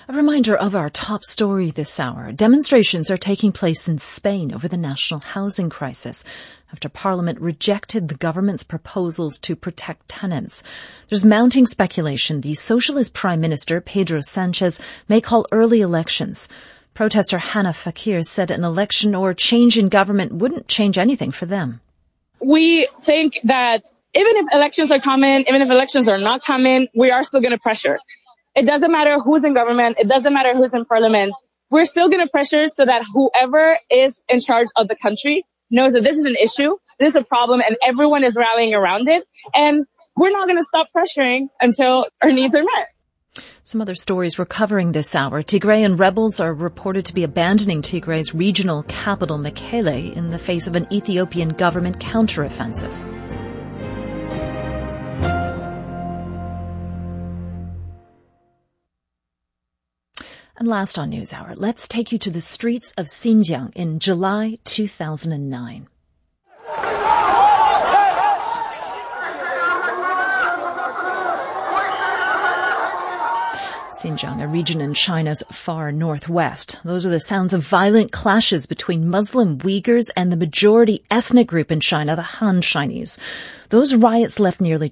A reminder of our top story this hour. Demonstrations are taking place in Spain over the national housing crisis after Parliament rejected the government's proposals to protect tenants. There's mounting speculation the Socialist Prime Minister, Pedro Sanchez, may call early elections. Protester Hannah Fakir said an election or change in government wouldn't change anything for them. We think that even if elections are coming, even if elections are not coming, we are still going to pressure. It doesn't matter who's in government. It doesn't matter who's in parliament. We're still going to pressure so that whoever is in charge of the country knows that this is an issue, this is a problem, and everyone is rallying around it. And we're not going to stop pressuring until our needs are met. Some other stories we're covering this hour. Tigrayan rebels are reported to be abandoning Tigray's regional capital, Mekele, in the face of an Ethiopian government counteroffensive. And last on NewsHour, let's take you to the streets of Xinjiang in July 2009. Xinjiang, a region in China's far northwest. Those are the sounds of violent clashes between Muslim Uyghurs and the majority ethnic group in China, the Han Chinese. Those riots left nearly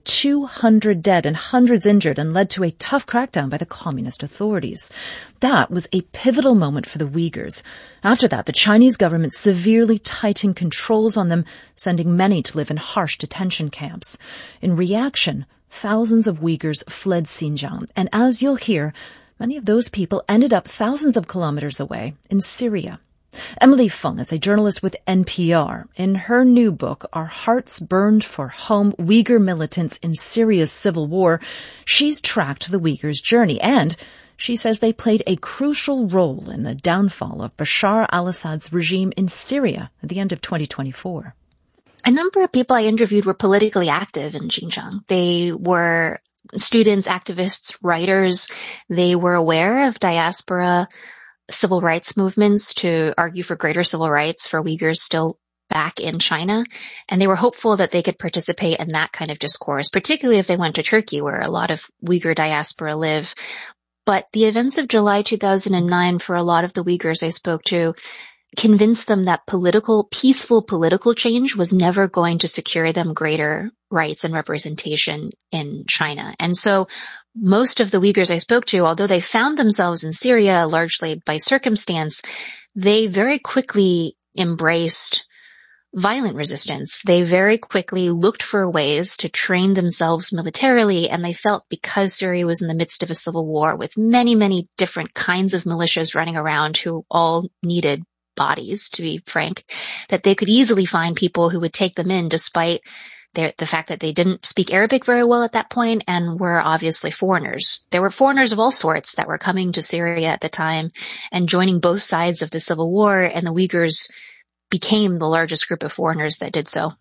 200 dead and hundreds injured and led to a tough crackdown by the communist authorities. That was a pivotal moment for the Uyghurs. After that, the Chinese government severely tightened controls on them, sending many to live in harsh detention camps. In reaction, thousands of Uyghurs fled Xinjiang, and as you'll hear, many of those people ended up thousands of kilometers away in Syria. Emily Fung is a journalist with NPR. In her new book, Our Hearts Burned for Home, Uyghur Militants in Syria's Civil War, she's tracked the Uyghurs' journey, and she says they played a crucial role in the downfall of Bashar al-Assad's regime in Syria at the end of 2024. A number of people I interviewed were politically active in Xinjiang. They were students, activists, writers. They were aware of diaspora civil rights movements to argue for greater civil rights for Uyghurs still back in China. And they were hopeful that they could participate in that kind of discourse, particularly if they went to Turkey, where a lot of Uyghur diaspora live. But the events of July 2009, for a lot of the Uyghurs I spoke to, convinced them that peaceful political change was never going to secure them greater rights and representation in China. And so most of the Uyghurs I spoke to, although they found themselves in Syria largely by circumstance, they very quickly embraced violent resistance. They very quickly looked for ways to train themselves militarily, and they felt because Syria was in the midst of a civil war with many, many different kinds of militias running around who all needed bodies, to be frank, that they could easily find people who would take them in despite the fact that they didn't speak Arabic very well at that point and were obviously foreigners. There were foreigners of all sorts that were coming to Syria at the time and joining both sides of the civil war, and the Uyghurs became the largest group of foreigners that did so.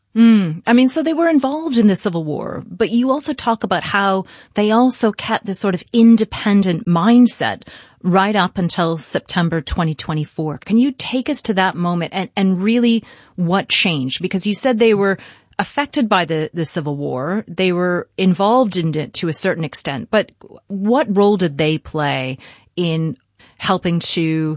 So they were involved in the civil war, but you also talk about how they also kept this sort of independent mindset right up until September 2024. Can you take us to that moment and really what changed? Because you said they were affected by the civil war. They were involved in it to a certain extent, but what role did they play in helping to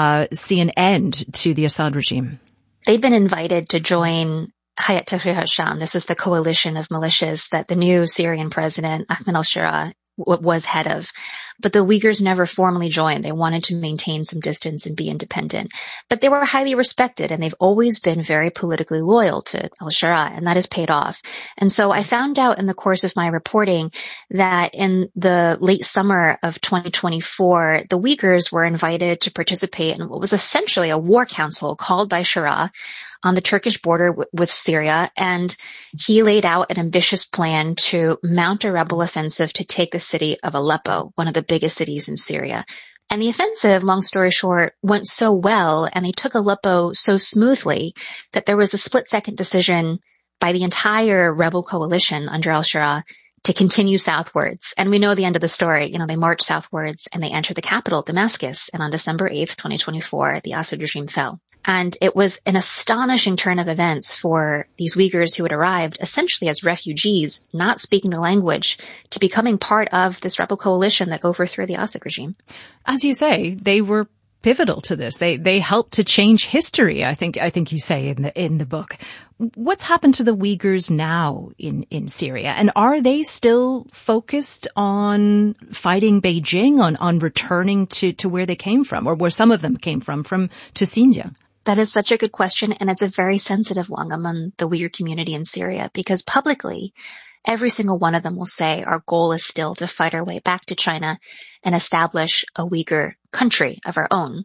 see an end to the Assad regime? They've been invited to join Hayat Tahrir al-Sham. This is the coalition of militias that the new Syrian president, Ahmed al-Shara, was head of. But the Uyghurs never formally joined. They wanted to maintain some distance and be independent. But they were highly respected, and they've always been very politically loyal to al-Shara, and that has paid off. And so I found out in the course of my reporting that in the late summer of 2024, the Uyghurs were invited to participate in what was essentially a war council called by Shara on the Turkish border with Syria, and he laid out an ambitious plan to mount a rebel offensive to take the city of Aleppo, one of the biggest cities in Syria. And the offensive, long story short, went so well, and they took Aleppo so smoothly that there was a split-second decision by the entire rebel coalition under al-Shara to continue southwards. And we know the end of the story. They marched southwards and they entered the capital, Damascus. And on December 8th, 2024, the Assad regime fell. And it was an astonishing turn of events for these Uyghurs who had arrived essentially as refugees, not speaking the language, to becoming part of this rebel coalition that overthrew the Assad regime. As you say, they were pivotal to this. They helped to change history, I think you say in the book. What's happened to the Uyghurs now in Syria? And are they still focused on fighting Beijing, on returning to where they came from, or where some of them came from to Xinjiang? That is such a good question, and it's a very sensitive one among the Uyghur community in Syria, because publicly, every single one of them will say our goal is still to fight our way back to China and establish a Uyghur country of our own.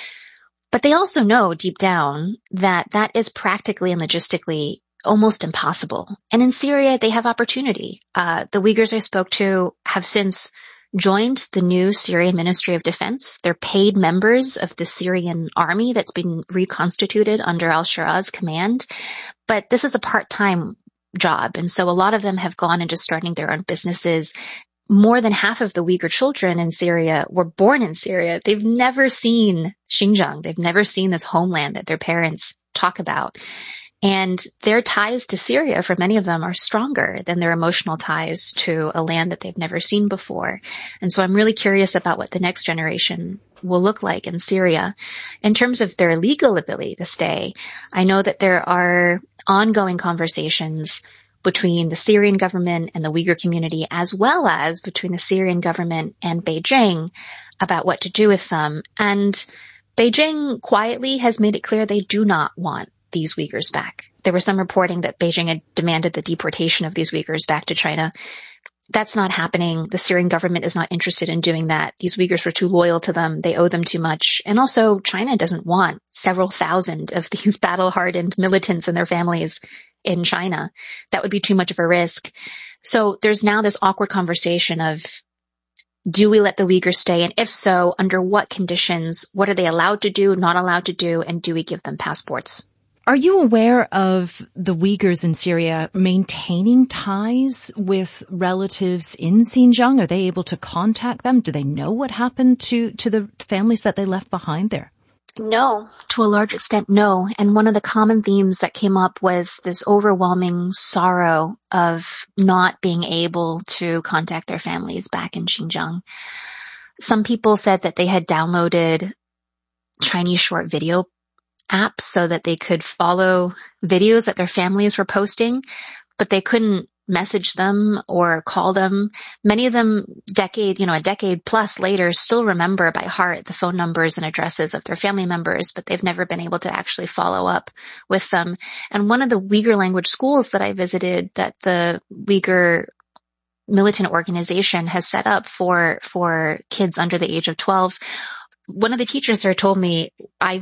But they also know deep down that that is practically and logistically almost impossible. And in Syria, they have opportunity. The Uyghurs I spoke to have since joined the new Syrian Ministry of Defense. They're paid members of the Syrian army that's been reconstituted under al-Shaara's command. But this is a part-time job. And so a lot of them have gone into starting their own businesses. More than half of the Uyghur children in Syria were born in Syria. They've never seen Xinjiang. They've never seen this homeland that their parents talk about. And their ties to Syria, for many of them, are stronger than their emotional ties to a land that they've never seen before. And so I'm really curious about what the next generation will look like in Syria. In terms of their legal ability to stay, I know that there are ongoing conversations between the Syrian government and the Uyghur community, as well as between the Syrian government and Beijing about what to do with them. And Beijing quietly has made it clear they do not want these Uyghurs back. There was some reporting that Beijing had demanded the deportation of these Uyghurs back to China. That's not happening. The Syrian government is not interested in doing that. These Uyghurs were too loyal to them. They owe them too much. And also, China doesn't want several thousand of these battle-hardened militants and their families in China. That would be too much of a risk. So there's now this awkward conversation of, do we let the Uyghurs stay? And if so, under what conditions? What are they allowed to do, not allowed to do? And do we give them passports? Are you aware of the Uyghurs in Syria maintaining ties with relatives in Xinjiang? Are they able to contact them? Do they know what happened to the families that they left behind there? No, to a large extent, no. And one of the common themes that came up was this overwhelming sorrow of not being able to contact their families back in Xinjiang. Some people said that they had downloaded Chinese short video apps so that they could follow videos that their families were posting, but they couldn't message them or call them. Many of them a decade plus later still remember by heart the phone numbers and addresses of their family members, but they've never been able to actually follow up with them. And one of the Uyghur language schools that I visited that the Uyghur militant organization has set up for kids under the age of 12, one of the teachers there told me, I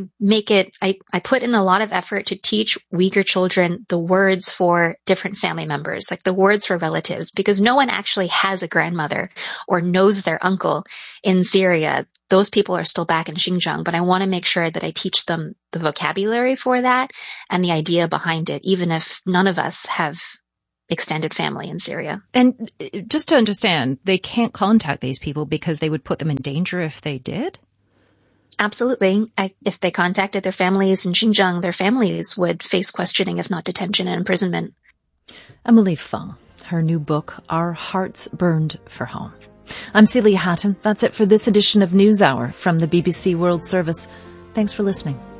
put in a lot of effort to teach Uyghur children the words for different family members, like the words for relatives, because no one actually has a grandmother or knows their uncle in Syria. Those people are still back in Xinjiang, but I want to make sure that I teach them the vocabulary for that and the idea behind it, even if none of us have extended family in Syria. And just to understand, they can't contact these people because they would put them in danger if they did? Absolutely. If they contacted their families in Xinjiang, their families would face questioning, if not detention and imprisonment. Emily Fung, her new book, Our Hearts Burned for Home. I'm Celia Hatton. That's it for this edition of NewsHour from the BBC World Service. Thanks for listening.